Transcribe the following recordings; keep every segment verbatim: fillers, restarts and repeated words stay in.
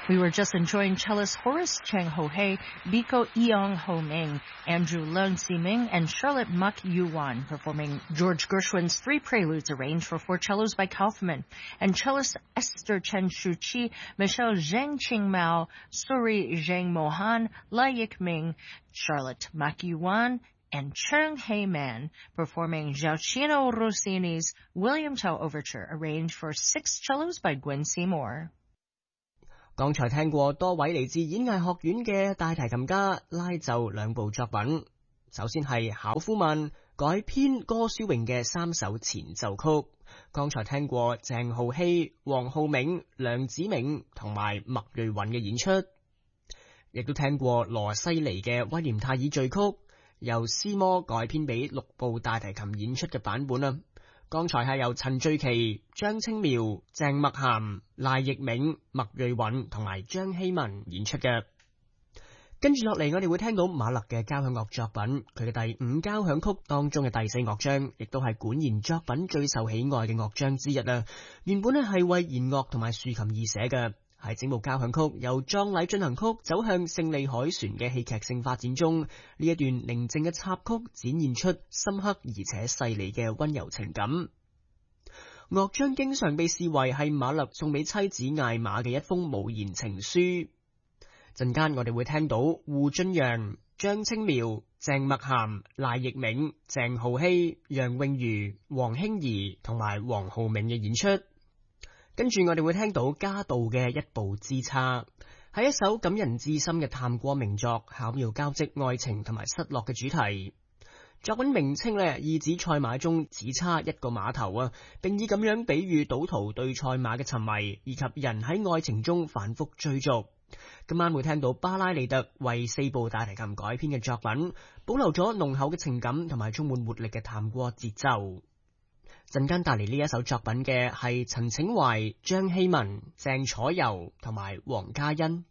We were just enjoying cellist Horace Chang Ho-hei, Biko Eong Ho-ming, Andrew Leung Si-ming, and Charlotte Mak Yu-wan performing George Gershwin's Three Preludes arranged for four cellos by Kaufman, and cellist Esther Chen Shu-chi, Michelle Zheng Qingmao, Suri Zheng Mohan, La Yik-ming, Charlotte Mak Yu-wan, and Chung Hei-man performing Gioacchino Rossini's William Tell Overture arranged for six cellos by Gwen Seymour. 剛才聽過多位嚟自演藝學院嘅大提琴家拉奏兩部作品，首先係考夫曼改編歌書詠嘅三首前奏曲，剛才聽過鄭浩希、黃浩銘、梁子銘同埋麥瑞韻嘅演出，亦都聽過羅西尼嘅威廉泰爾序曲，由斯摩改編俾六部大提琴演出嘅版本啦。剛才係由陳聚琪、張清妙、鄭默涵、賴奕銘、麥瑞韻同埋張希文演出嘅。跟住落嚟，我哋會聽到馬勒嘅交響樂作品，佢嘅第五交響曲當中嘅第四樂章，亦都係管弦作品最受喜愛嘅樂章之一啦。原本咧係為弦樂同埋豎琴而寫嘅。喺整部交響曲由葬禮進行曲走向勝利凱旋嘅戲劇性發展中，呢一段寧靜嘅插曲展現出深刻而且細膩嘅溫柔情感。樂章經常被視為係馬勒送俾妻子艾瑪嘅一封無言情書。陣間我哋會聽到胡俊陽、張清妙、鄭默涵、賴奕銘、鄭浩希、楊詠茹、黃興怡同埋黃浩銘嘅演出。跟住我哋會聽到加道嘅一步之差，係一首感人至深嘅探戈名作，巧妙交織愛情同埋失落嘅主題。作品名稱呢，意指賽馬中只差一個碼頭啊，並以咁樣比喻賭徒對賽馬嘅沉迷，以及人喺愛情中反覆追逐。今晚會聽到巴拉利特為四部大提琴改編嘅作品，保留咗濃厚嘅情感同埋充滿活力嘅探戈節奏。陣間帶嚟呢一首作品嘅係陳請懷、張希文、鄭楚柔同埋黃嘉欣。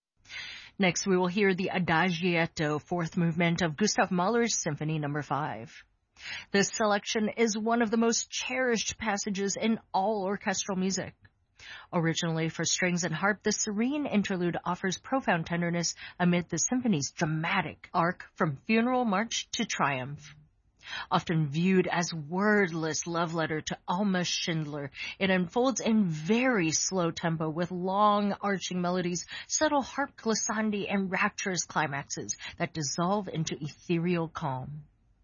Next, we will hear the Adagietto, fourth movement of Gustav Mahler's Symphony Number Five. This selection is one of the most cherished passages in all orchestral music. Originally for strings and harp, the serene interlude offers profound tenderness amid the symphony's dramatic arc from funeral march to triumph. Often viewed as wordless love letter to Alma Schindler, it unfolds in very slow tempo with long arching melodies, subtle harp glissandi, and rapturous climaxes that dissolve into ethereal calm.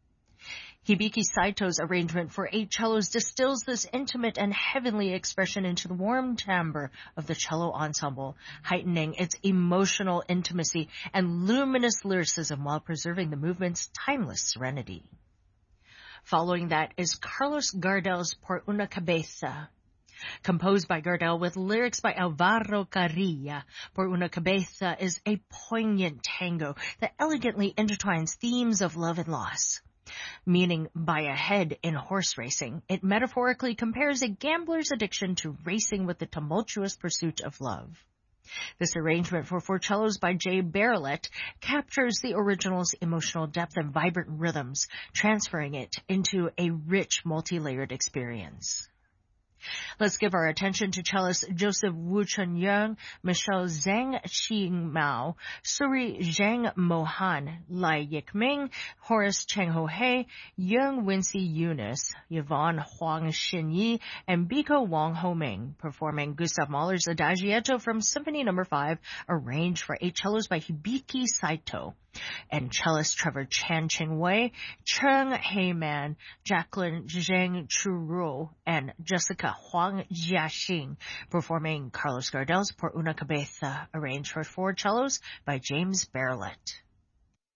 Hibiki Saito's arrangement for eight cellos distills this intimate and heavenly expression into the warm timbre of the cello ensemble, heightening its emotional intimacy and luminous lyricism while preserving the movement's timeless serenity. Following that is Carlos Gardel's Por una Cabeza. Composed by Gardel with lyrics by Alvaro Carrilla, Por una Cabeza is a poignant tango that elegantly intertwines themes of love and loss. Meaning by a head in horse racing, it metaphorically compares a gambler's addiction to racing with the tumultuous pursuit of love. This arrangement for four cellos by Jay Barelet captures the original's emotional depth and vibrant rhythms, transferring it into a rich, multi-layered experience. Let's give our attention to cellists Joseph Wu Chun-young, Michelle Zhang Qingmao, Suri Zheng Mohan, Lai Yik-ming, Horace Chang Ho-hei, Young Wincy Eunice, Yvonne Huang Xinyi, and Biko Wang Ho-ming, performing Gustav Mahler's Adagietto from Symphony Number Five, arranged for eight cellos by Hibiki Saito. And cellist Trevor Chan Ching-wei, Chung Hei-man, Jacqueline Zheng Chu-ru, and Jessica Huang Jiaxing, performing Carlos Gardel's Por una Cabeza, arranged for four cellos by James Barelet.